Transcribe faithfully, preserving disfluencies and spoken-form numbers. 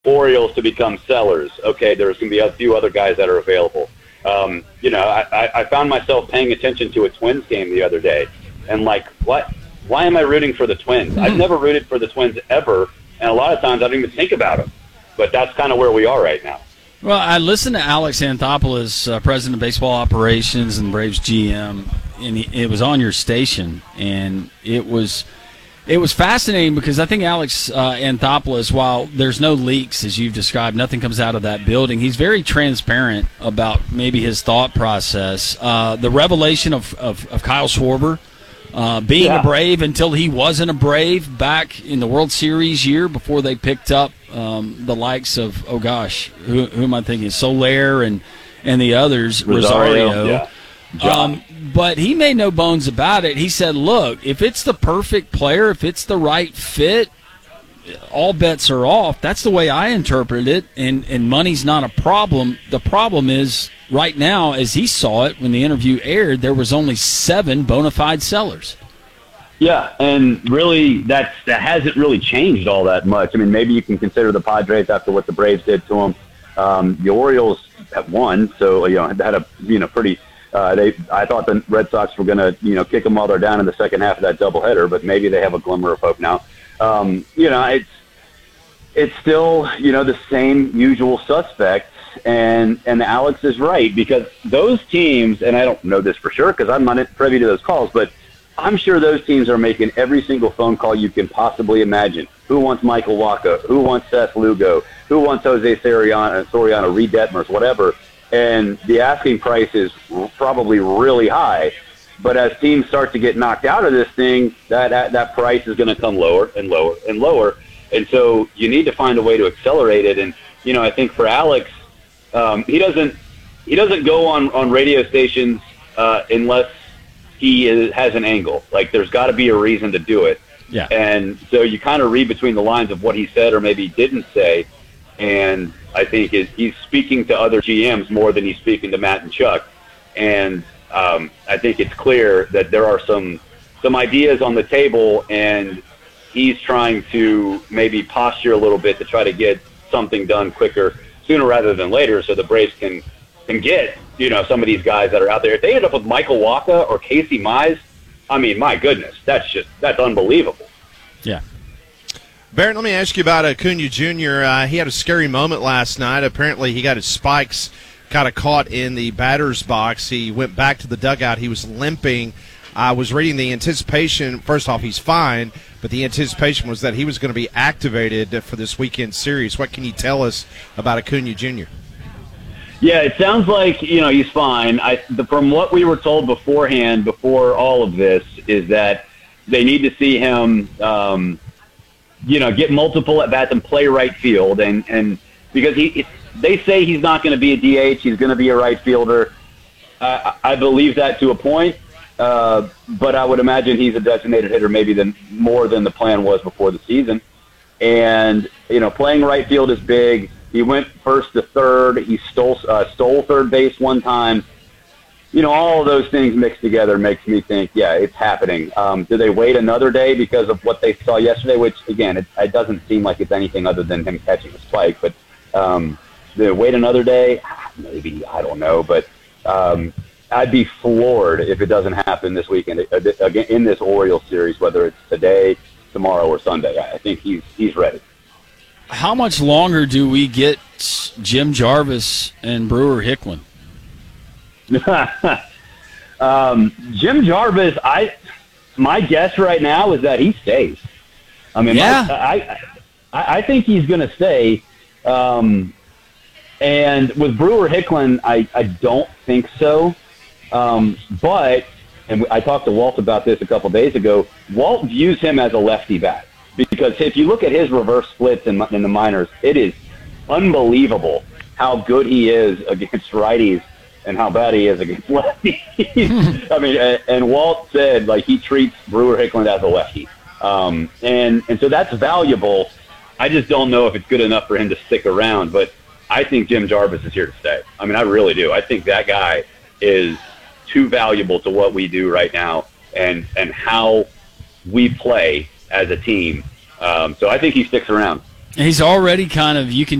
Orioles to become sellers. Okay, there's going to be a few other guys that are available. Um, you know, I, I found myself paying attention to a Twins game the other day, and like, what? Why am I rooting for the Twins? Mm-hmm. I've never rooted for the Twins ever, and a lot of times I don't even think about them. But that's kind of where we are right now. Well, I listened to Alex Anthopoulos, uh, president of baseball operations and Braves G M, and he, it was on your station, and it was it was fascinating because I think Alex uh, Anthopoulos, while there's no leaks as you've described, nothing comes out of that building, he's very transparent about maybe his thought process. Uh, the revelation of, of, of Kyle Schwarber, Uh, being yeah. a Brave until he wasn't a Brave back in the World Series year before they picked up um, the likes of, oh gosh, who, who am I thinking? Soler and, and the others, Rosario. Rosario. Yeah. Um, but he made no bones about it. He said, look, if it's the perfect player, if it's the right fit, all bets are off. That's the way I interpret it, and, and money's not a problem. The problem is right now, as he saw it when the interview aired, there was only seven bona fide sellers. Yeah, and really that's, that hasn't really changed all that much. I mean, maybe you can consider the Padres after what the Braves did to them. Um, the Orioles have won, so you know had a you know pretty. Uh, they I thought the Red Sox were going to you know kick them while they're down in the second half of that doubleheader, but maybe they have a glimmer of hope now. Um, you know, it's it's still you know the same usual suspects. And and Alex is right, because those teams, and I don't know this for sure because I'm not privy to those calls, but I'm sure those teams are making every single phone call you can possibly imagine. Who wants Michael Wacha? Who wants Seth Lugo? Who wants Jose Soriano, Soriano Reed Detmers, whatever? And the asking price is probably really high. But as teams start to get knocked out of this thing, that that, that price is going to come lower and lower and lower. And so you need to find a way to accelerate it. And, you know, I think for Alex, Um, he doesn't. He doesn't go on, on radio stations uh, unless he is, has an angle. Like there's got to be a reason to do it. Yeah. And so you kind of read between the lines of what he said or maybe didn't say. And I think is he's speaking to other G Ms more than he's speaking to Matt and Chuck. And um, I think it's clear that there are some some ideas on the table, and he's trying to maybe posture a little bit to try to get something done quicker, sooner rather than later, so the Braves can can get, you know, some of these guys that are out there. If they end up with Michael Wacha or Casey Mize, I mean, my goodness, that's just that's unbelievable. Yeah. Barrett, let me ask you about Acuna Junior Uh, he had a scary moment last night. Apparently he got his spikes kind of caught in the batter's box. He went back to the dugout. He was limping. I was reading the anticipation. First off, he's fine, but the anticipation was that he was going to be activated for this weekend series. What can you tell us about Acuna Junior? Yeah, it sounds like, you know, he's fine. I, the, from what we were told beforehand, before all of this, is that they need to see him, um, you know, get multiple at-bats and play right field. And, and because he, they say he's not going to be a D H, he's going to be a right fielder. Uh, I believe that to a point. Uh, but I would imagine he's a designated hitter maybe than more than the plan was before the season. And, you know, playing right field is big. He went first to third. He stole uh, stole third base one time. You know, all of those things mixed together makes me think, yeah, it's happening. Um, do they wait another day because of what they saw yesterday? Which, again, it, it doesn't seem like it's anything other than him catching a spike. But um, do they wait another day? Maybe. I don't know. But um, I'd be floored if it doesn't happen this weekend again in this Orioles series, whether it's today, tomorrow, or Sunday. I think he's he's ready. How much longer do we get Jim Jarvis and Brewer Hicklin? um, Jim Jarvis, I my guess right now is that he stays. I mean, yeah. my, I, I I think he's going to stay. Um, and with Brewer Hicklin, I, I don't think so. Um, but, and I talked to Walt about this a couple days ago, Walt views him as a lefty bat. Because if you look at his reverse splits in, in the minors, it is unbelievable how good he is against righties and how bad he is against lefties. I mean, and, and Walt said, like, he treats Brewer Hicklin as a lefty. Um, and, and so that's valuable. I just don't know if it's good enough for him to stick around. But I think Jim Jarvis is here to stay. I mean, I really do. I think that guy is too valuable to what we do right now and, and how we play as a team. Um, so I think he sticks around. He's already kind of, you can